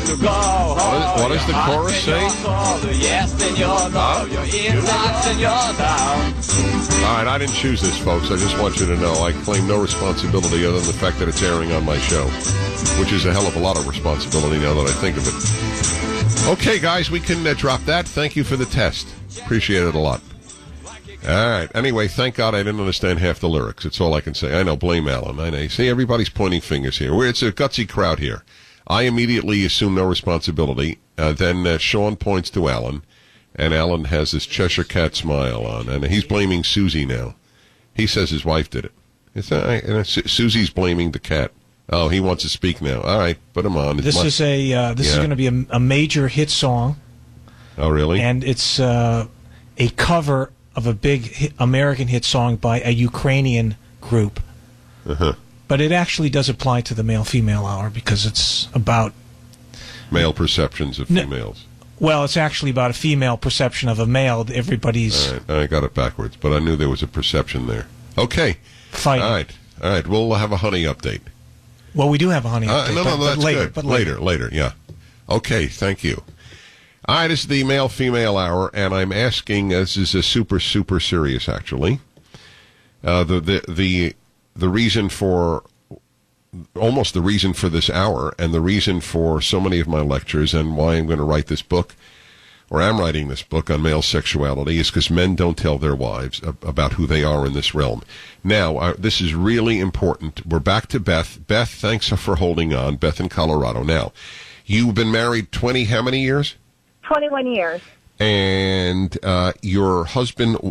to go home. What does the chorus say? Yes, and your no. Your insides and your down. All right, I didn't choose this, folks. I just want you to know I claim no responsibility other than the fact that it's airing on my show, which is a hell of a lot of responsibility now that I think of it. Okay, guys, we can drop that. Thank you for the test. Appreciate it a lot. All right. Anyway, thank God I didn't understand half the lyrics. That's all I can say. I know. Blame Alan. I know. See, everybody's pointing fingers here. It's a gutsy crowd here. I immediately assume no responsibility. Then Sean points to Alan, and Alan has this Cheshire Cat smile on, and he's blaming Susie now. He says his wife did it. Susie's blaming the cat. Oh, he wants to speak now. All right, put him on. This is going to be a major hit song. Oh, really? And it's a cover of a big American hit song by a Ukrainian group. Uh-huh. But it actually does apply to the male-female hour because it's about male perceptions of females. Well, it's actually about a female perception of a male. Everybody's... All right, I got it backwards, but I knew there was a perception there. Okay. Fighting. All right, we'll have a honey update. Well, we do have a honey update. No, that's later, good. But later, yeah. Okay, thank you. All right, this is the male-female hour, and I'm asking, this is a super serious, actually. The reason for, almost the reason for this hour, and the reason for so many of my lectures, and why I'm going to write this book, or am writing this book on male sexuality, is because men don't tell their wives about who they are in this realm. Now, this is really important. We're back to Beth. Beth, thanks for holding on. Beth in Colorado. Now, you've been married 20, how many years? 21 years. And your husband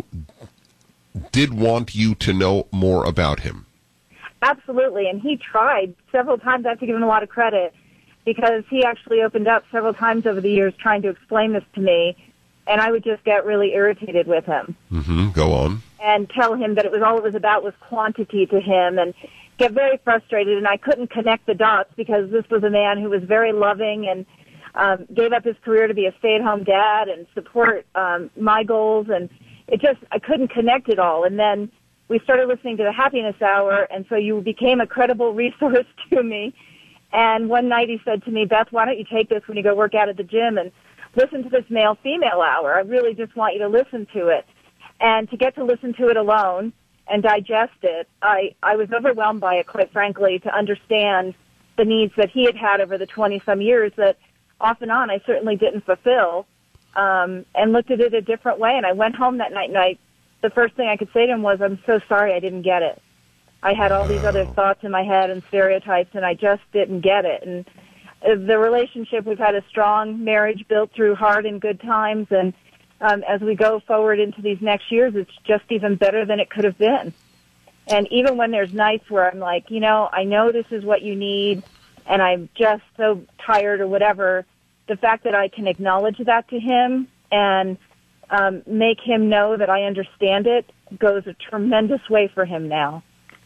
did want you to know more about him. Absolutely, and he tried several times. I have to give him a lot of credit because he actually opened up several times over the years trying to explain this to me, and I would just get really irritated with him. Mm-hmm. Go on. And tell him that all it was about was quantity to him, and get very frustrated, and I couldn't connect the dots because this was a man who was very loving and gave up his career to be a stay-at-home dad and support my goals, and I couldn't connect it all. And then we started listening to the Happiness Hour, and so you became a credible resource to me. And one night he said to me, Beth, why don't you take this when you go work out at the gym and listen to this male-female hour? I really just want you to listen to it. And to get to listen to it alone and digest it, I was overwhelmed by it, quite frankly, to understand the needs that he had over the 20-some years that off and on I certainly didn't fulfill, and looked at it a different way. And I went home that night, and the first thing I could say to him was, I'm so sorry I didn't get it. I had all these other thoughts in my head and stereotypes, and I just didn't get it. And the relationship, we've had a strong marriage built through hard and good times, and as we go forward into these next years, it's just even better than it could have been. And even when there's nights where I'm like, I know this is what you need, and I'm just so tired or whatever, the fact that I can acknowledge that to him and make him know that I understand it goes a tremendous way for him now.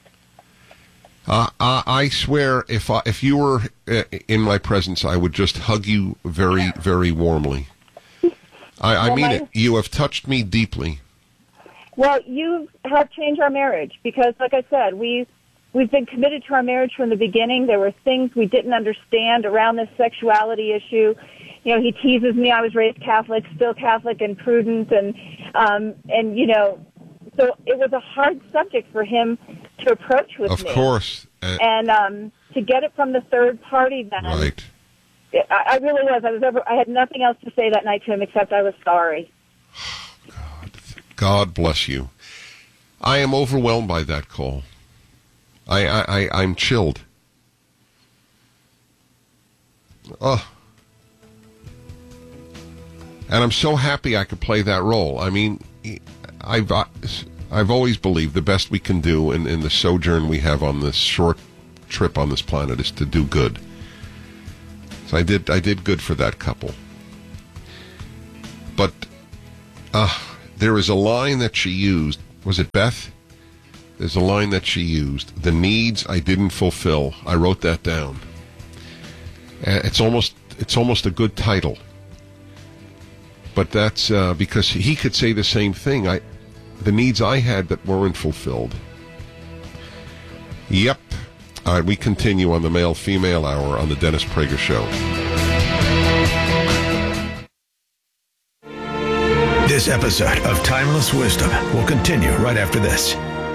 I swear, if you were in my presence, I would just hug you very, very warmly. I mean it. You have touched me deeply. Well, you have changed our marriage because, like I said, we've been committed to our marriage from the beginning. There were things we didn't understand around this sexuality issue. He teases me. I was raised Catholic, still Catholic and prudent, and so it was a hard subject for him to approach with me. Of course. And to get it from the third party then. Right. I really was. I had nothing else to say that night to him except I was sorry. God bless you. I am overwhelmed by that call. I'm chilled. And I'm so happy I could play that role. I mean, I've always believed the best we can do in the sojourn we have on this short trip on this planet is to do good. So I did good for that couple. But there is a line that she used. Was it Beth? There's a line that she used. The needs I didn't fulfill. I wrote that down. It's almost a good title. But that's because he could say the same thing. The needs I had that weren't fulfilled. Yep. All right, we continue on the male-female hour on the Dennis Prager Show. episode of Timeless Wisdom will continue right after this.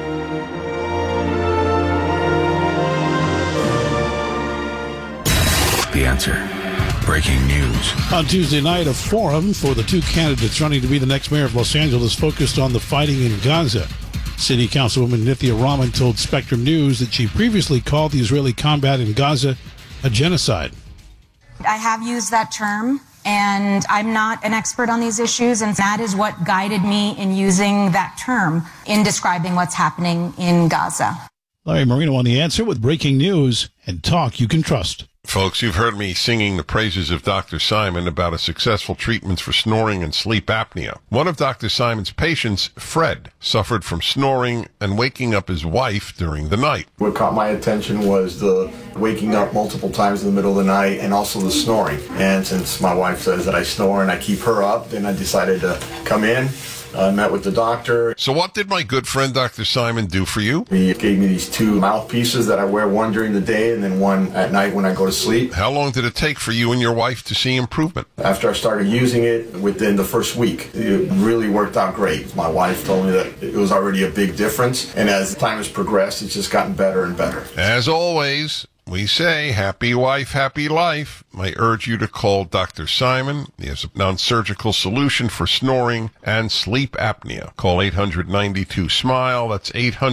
The Answer. Breaking news. On Tuesday night, a forum for the two candidates running to be the next mayor of Los Angeles focused on the fighting in Gaza. City Councilwoman Nithya Raman told Spectrum News that she previously called the Israeli combat in Gaza a genocide. I have used that term, and I'm not an expert on these issues, and that is what guided me in using that term in describing what's happening in Gaza. Larry Marino on The Answer with breaking news and talk you can trust. Folks, you've heard me singing the praises of Dr. Simon about a successful treatment for snoring and sleep apnea. One of Dr. Simon's patients, Fred, suffered from snoring and waking up his wife during the night. What caught my attention was the waking up multiple times in the middle of the night and also the snoring. And since my wife says that I snore and I keep her up, then I decided to come in. I met with the doctor. So what did my good friend Dr. Simon do for you? He gave me these two mouthpieces that I wear, one during the day and then one at night when I go to sleep. How long did it take for you and your wife to see improvement? After I started using it, within the first week, it really worked out great. My wife told me that it was already a big difference, and as time has progressed, it's just gotten better and better. As always, we say, happy wife, happy life. I urge you to call Dr. Simon. He has a non-surgical solution for snoring and sleep apnea. Call 800-92-SMILE. That's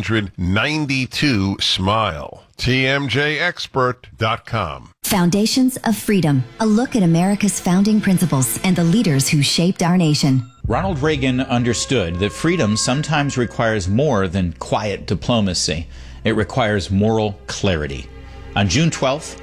800-92-SMILE. TMJExpert.com. Foundations of Freedom, a look at America's founding principles and the leaders who shaped our nation. Ronald Reagan understood that freedom sometimes requires more than quiet diplomacy. It requires moral clarity. On June 12,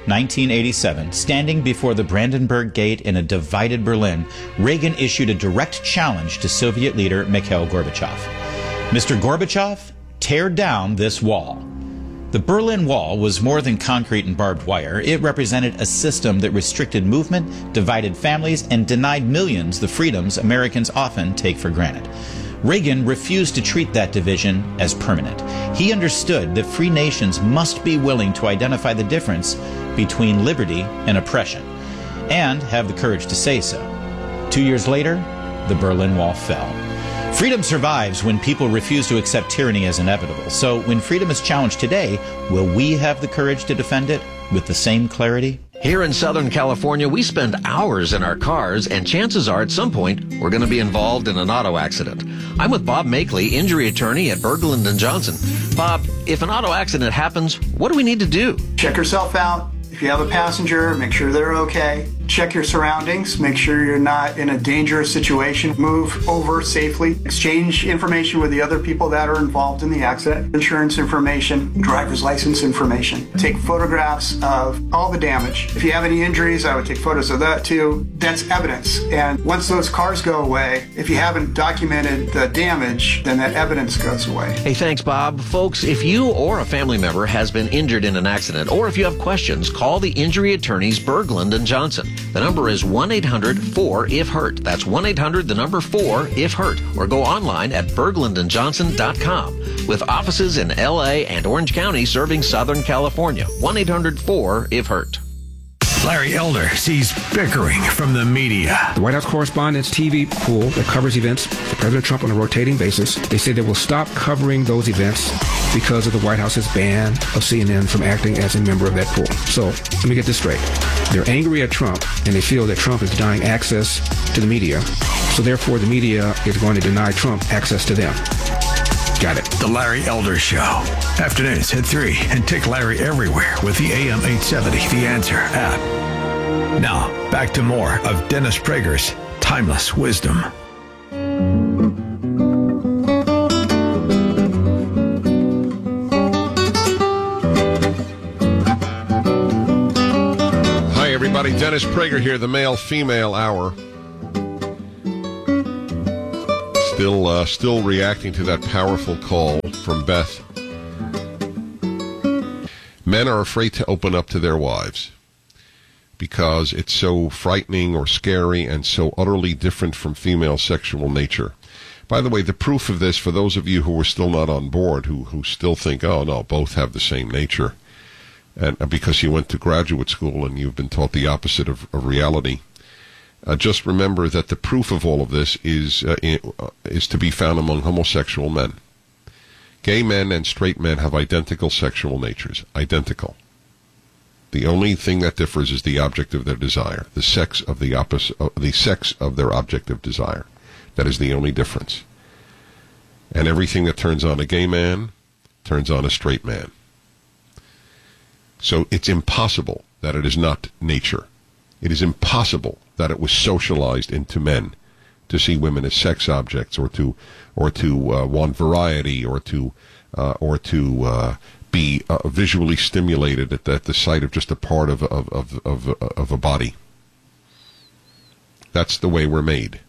1987, standing before the Brandenburg Gate in a divided Berlin, Reagan issued a direct challenge to Soviet leader Mikhail Gorbachev. Mr. Gorbachev, tear down this wall. The Berlin Wall was more than concrete and barbed wire. It represented a system that restricted movement, divided families, and denied millions the freedoms Americans often take for granted. Reagan refused to treat that division as permanent. He understood that free nations must be willing to identify the difference between liberty and oppression, and have the courage to say so. 2 years later, the Berlin Wall fell. Freedom survives when people refuse to accept tyranny as inevitable. So when freedom is challenged today, will we have the courage to defend it with the same clarity? Here in Southern California, we spend hours in our cars, and chances are at some point we're going to be involved in an auto accident. I'm with Bob Makeley, injury attorney at Berglund & Johnson. Bob, if an auto accident happens, what do we need to do? Check yourself out. If you have a passenger, make sure they're okay. Check your surroundings. Make sure you're not in a dangerous situation. Move over safely. Exchange information with the other people that are involved in the accident. Insurance information, driver's license information. Take photographs of all the damage. If you have any injuries, I would take photos of that too. That's evidence. And once those cars go away, if you haven't documented the damage, then that evidence goes away. Hey, thanks, Bob. Folks, if you or a family member has been injured in an accident, or if you have questions, call the injury attorneys Berglund & Johnson. The number is 1-800-4-IF-HURT. That's 1-800-4-IF-HURT. Or go online at berglundandjohnson.com. With offices in L.A. and Orange County serving Southern California. 1-800-4-IF-HURT. Larry Elder sees bickering from the media. The White House Correspondents' TV pool that covers events for President Trump on a rotating basis, they say they will stop covering those events because of the White House's ban of CNN from acting as a member of that pool. So let me get this straight. They're angry at Trump, and they feel that Trump is denying access to the media. So therefore, the media is going to deny Trump access to them. Got it. The Larry Elder Show. Afternoons at 3, and take Larry everywhere with the AM 870 The Answer app. Now, back to more of Dennis Prager's Timeless Wisdom. Hi, everybody. Dennis Prager here, the male-female hour. Still reacting to that powerful call from Beth. Men are afraid to open up to their wives because it's so frightening or scary and so utterly different from female sexual nature. By the way, the proof of this, for those of you who are still not on board, who still think, oh, no, both have the same nature, and because you went to graduate school and you've been taught the opposite of reality, Just remember that the proof of all of this is to be found among homosexual men. Gay men and straight men have identical sexual natures. Identical. The only thing that differs is the object of their desire, the sex of the sex of their object of desire. That is the only difference. And everything that turns on a gay man turns on a straight man. So it's impossible that it is not nature. It is impossible that it was socialized into men to see women as sex objects, or to want variety, or to be visually stimulated at the sight of just a part of a body. That's the way we're made.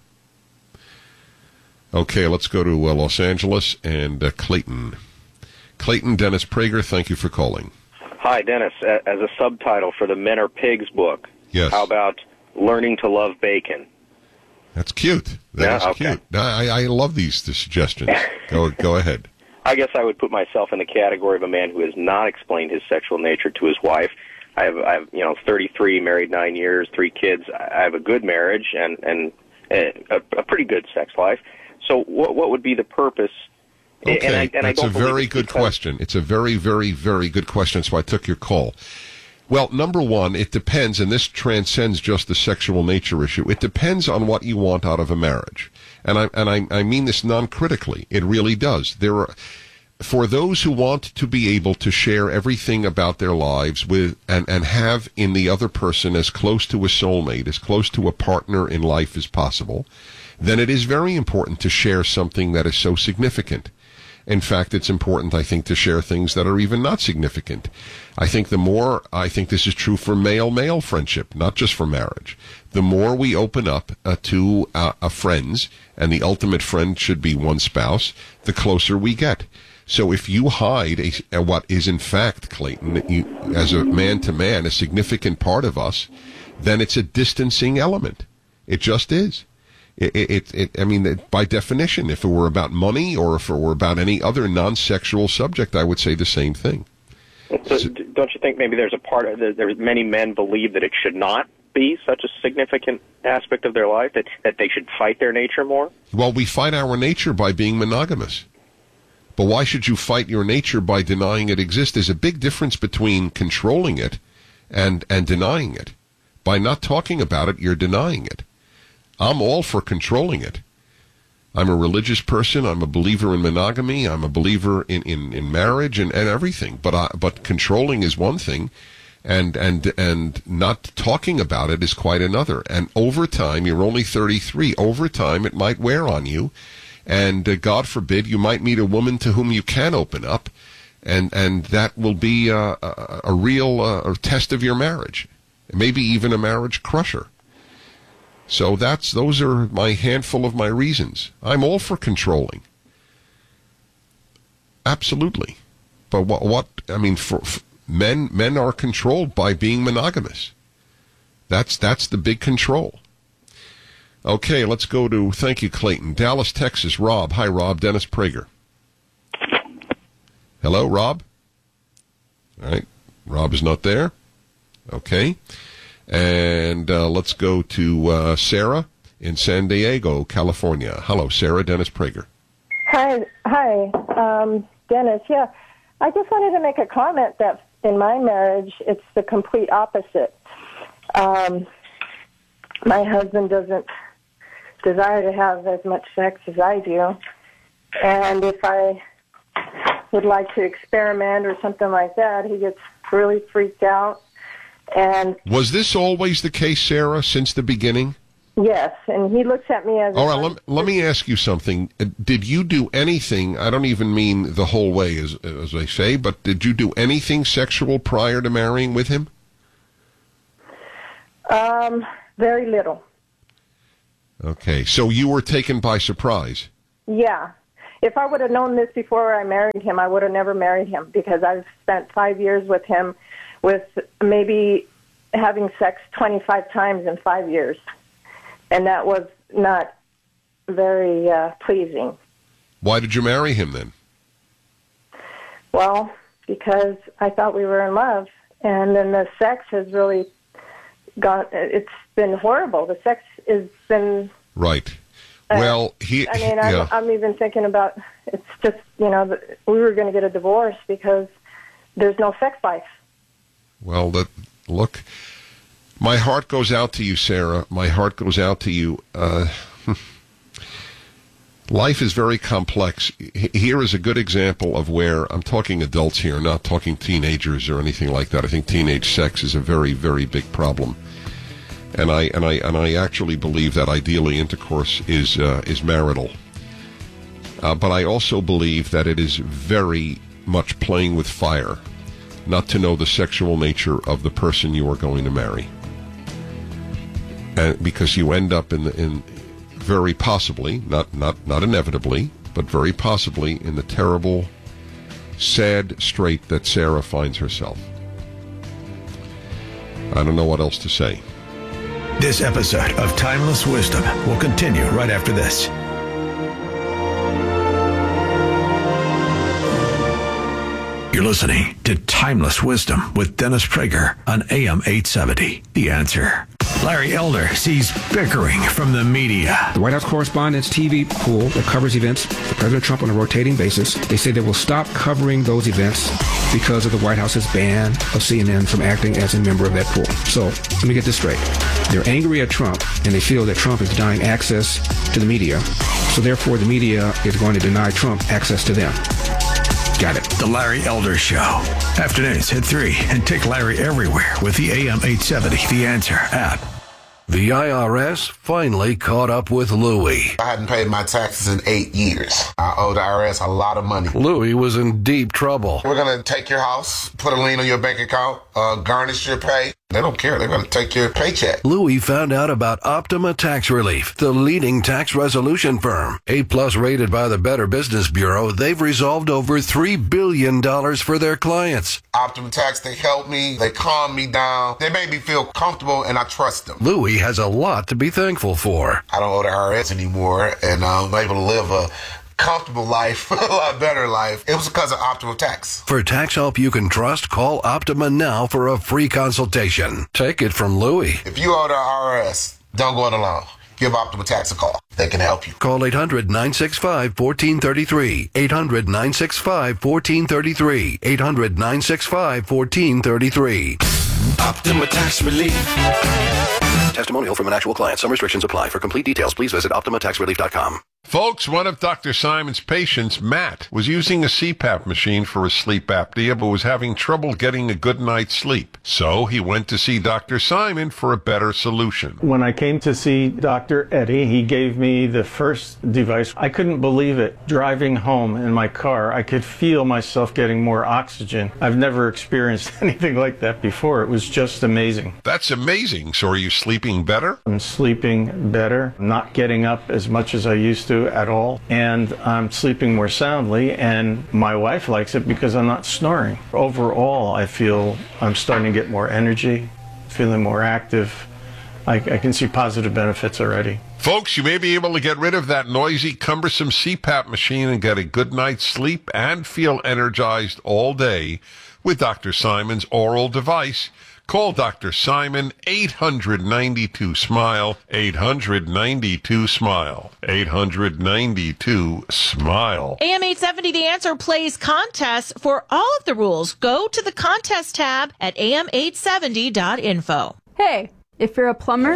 Okay, let's go to Los Angeles and Clayton. Clayton, Dennis Prager, thank you for calling. Hi, Dennis. As a subtitle for the Men Are Pigs book, yes. How about Learning to Love Bacon? That's cute. That's cute. I love these suggestions. Go ahead. I guess I would put myself in the category of a man who has not explained his sexual nature to his wife. I have 33, married 9 years, 3 kids. I have a good marriage and a pretty good sex life. So what would be the purpose? Okay, that's a very good question. It's a very, very, very good question, so I took your call. Well, number one, it depends, and this transcends just the sexual nature issue. It depends on what you want out of a marriage. And I mean this non-critically. It really does. For those who want to be able to share everything about their lives with and have in the other person as close to a soulmate, as close to a partner in life as possible, then it is very important to share something that is so significant. In fact, it's important, I think, to share things that are even not significant. I think this is true for male-male friendship, not just for marriage. The more we open up to friends, and the ultimate friend should be one spouse, the closer we get. So if you hide what is in fact, Clayton, as a man-to-man, a significant part of us, then it's a distancing element. It just is. I mean, by definition, if it were about money or if it were about any other non-sexual subject, I would say the same thing. So, don't you think maybe there's many men believe that it should not be such a significant aspect of their life, that they should fight their nature more? Well, we fight our nature by being monogamous. But why should you fight your nature by denying it exists? There's a big difference between controlling it and denying it. By not talking about it, you're denying it. I'm all for controlling it. I'm a religious person. I'm a believer in monogamy. I'm a believer in marriage and everything. But controlling is one thing, and not talking about it is quite another. And over time, you're only 33. Over time, it might wear on you, and God forbid, you might meet a woman to whom you can open up, and that will be a real test of your marriage, maybe even a marriage crusher. So those are my handful of my reasons. I'm all for controlling. Absolutely. But for men are controlled by being monogamous. That's the big control. Okay, let's go to, thank you, Clayton, Dallas, Texas. Rob. Hi, Rob. Dennis Prager. Hello, Rob? All right. Rob is not there. Okay. And let's go to Sarah in San Diego, California. Hello, Sarah. Dennis Prager. Hi, Dennis. Yeah, I just wanted to make a comment that in my marriage, it's the complete opposite. My husband doesn't desire to have as much sex as I do, and if I would like to experiment or something like that, he gets really freaked out. And was this always the case, Sarah, since the beginning? Yes, and he looks at me as... All right, let me ask you something. Did you do anything, I don't even mean the whole way, as I say, but did you do anything sexual prior to marrying with him? Very little. Okay, so you were taken by surprise. Yeah. If I would have known this before I married him, I would have never married him, because I've spent 5 years with him with maybe having sex 25 times in 5 years. And that was not very pleasing. Why did you marry him then? Well, because I thought we were in love. And then the sex has really it's been horrible. The sex has been right. Well, I'm even thinking about, it's just, we were going to get a divorce because there's no sex life. Well, look, my heart goes out to you, Sarah. My heart goes out to you. Life is very complex. Here is a good example of where, I'm talking adults here, not talking teenagers or anything like that. I think teenage sex is a very, very big problem. And I actually believe that ideally intercourse is marital. But I also believe that it is very much playing with fire not to know the sexual nature of the person you are going to marry. And because you end up in very possibly, not inevitably, but very possibly in the terrible, sad strait that Sarah finds herself. I don't know what else to say. This episode of Timeless Wisdom will continue right after this. You're listening to Timeless Wisdom with Dennis Prager on AM 870. The Answer. Larry Elder sees bickering from the media. The White House Correspondents' TV pool that covers events for President Trump on a rotating basis, they say they will stop covering those events because of the White House's ban of CNN from acting as a member of that pool. So, let me get this straight. They're angry at Trump, and they feel that Trump is denying access to the media. So therefore, the media is going to deny Trump access to them. Got it. The Larry Elder Show. Afternoons at 3 and take Larry everywhere with the AM 870 The Answer app. The IRS finally caught up with Louie. I hadn't paid my taxes in 8 years. I owe the IRS a lot of money. Louie was in deep trouble. We're going to take your house, put a lien on your bank account, garnish your pay. They don't care. They're going to take your paycheck. Louie found out about Optima Tax Relief, the leading tax resolution firm. A+ rated by the Better Business Bureau, they've resolved over $3 billion for their clients. Optima Tax, they help me. They calm me down. They make me feel comfortable, and I trust them. Louie has a lot to be thankful for. I don't owe the IRS anymore, and I'm able to live a comfortable life, a lot better life. It was because of Optima Tax. For tax help you can trust, call Optima now for a free consultation. Take it from Louie. If you owe the IRS, don't go it alone. Give Optima Tax a call. They can help you. Call 800-965-1433. 800-965-1433. 800-965-1433. Optima Tax Relief. Testimonial from an actual client. Some restrictions apply. For complete details, please visit OptimaTaxRelief.com. Folks, one of Dr. Simon's patients, Matt, was using a CPAP machine for his sleep apnea, but was having trouble getting a good night's sleep. So he went to see Dr. Simon for a better solution. When I came to see Dr. Eddie, he gave me the first device. I couldn't believe it. Driving home in my car, I could feel myself getting more oxygen. I've never experienced anything like that before. It was just amazing. That's amazing. So are you sleeping better? I'm sleeping better. I'm not getting up as much as I used to at all, and I'm sleeping more soundly, and my wife likes it because I'm not snoring. Overall, I feel I'm starting to get more energy, feeling more active. I can see positive benefits already. Folks, you may be able to get rid of that noisy, cumbersome CPAP machine and get a good night's sleep and feel energized all day with Dr. Simon's oral device. Call Dr. Simon, 800-92-SMILE, 800-92-SMILE, 800-92-SMILE. AM 870 The Answer plays contests for all of the rules. Go to the contest tab at am870.info. Hey, if you're a plumber,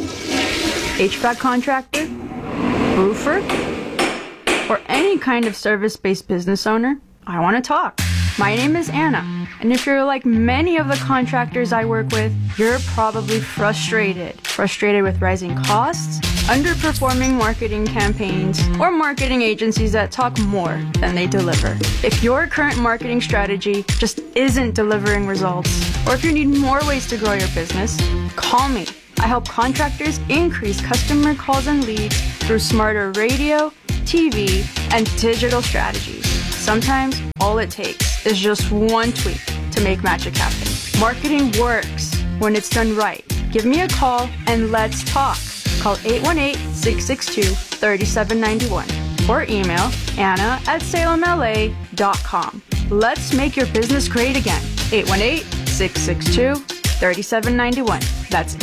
HVAC contractor, roofer, or any kind of service-based business owner, I want to talk. My name is Anna, and if you're like many of the contractors I work with, you're probably frustrated with rising costs, underperforming marketing campaigns, or marketing agencies that talk more than they deliver. If your current marketing strategy just isn't delivering results, or if you need more ways to grow your business, call me. I help contractors increase customer calls and leads through smarter radio, TV, and digital strategies. Sometimes all it takes is just one tweak to make magic happen. Marketing works when it's done right. Give me a call and let's talk. Call 818-662-3791 or email anna@salemla.com. Let's make your business great again. 818-662-3791. 818-662-3791. That's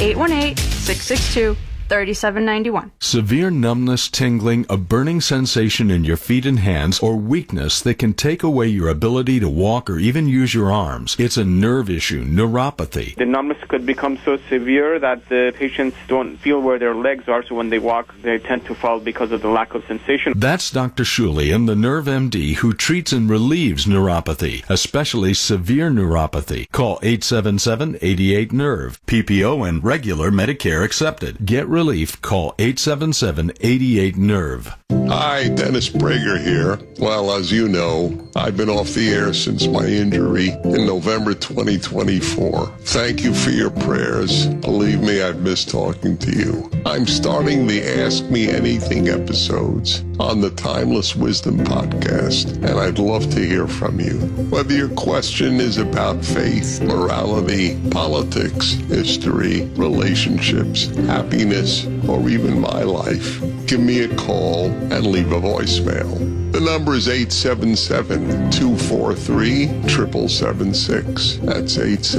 818-662-3791. Severe numbness, tingling, a burning sensation in your feet and hands, or weakness that can take away your ability to walk or even use your arms. It's a nerve issue, neuropathy. The numbness could become so severe that the patients don't feel where their legs are, so when they walk, they tend to fall because of the lack of sensation. That's Dr. Shulian, the Nerve MD, who treats and relieves neuropathy, especially severe neuropathy. Call 877-88-NERVE. PPO and regular Medicare accepted. Get relief. Call 877-88-NERVE. Hi, Dennis Prager here. Well, as you know, I've been off the air since my injury in November 2024. Thank you for your prayers. Believe me, I've missed talking to you. I'm starting the Ask Me Anything episodes on the Timeless Wisdom podcast, and I'd love to hear from you. Whether your question is about faith, morality, politics, history, relationships, happiness, or even my life, give me a call and leave a voicemail. The number is 877-243-7776. That's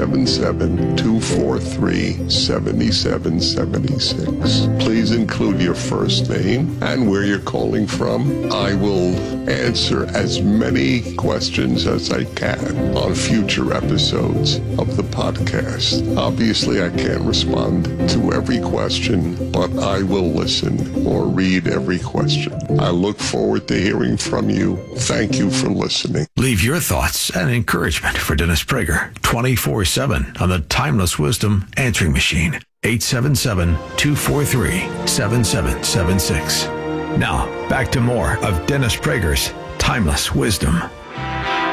877-243-7776. Please include your first name and where you're calling from. I will answer as many questions as I can on future episodes of the podcast. Obviously, I can't respond to every question, but I will listen or read every question. I look forward to hearing from you. Thank you for listening. Leave your thoughts and encouragement for Dennis Prager 24/7 on the Timeless Wisdom answering machine. 877-243-7776. Now, back to more of Dennis Prager's Timeless Wisdom.